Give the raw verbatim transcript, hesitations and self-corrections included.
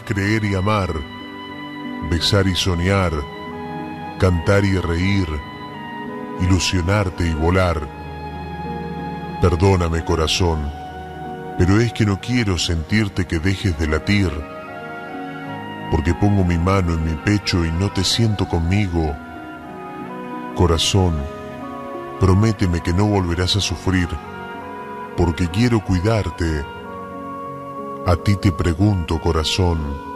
creer y amar, besar y soñar, cantar y reír, ilusionarte y volar. Perdóname, corazón, pero es que no quiero sentirte que dejes de latir, porque pongo mi mano en mi pecho y no te siento conmigo. Corazón, prométeme que no volverás a sufrir, porque quiero cuidarte. A ti te pregunto, corazón,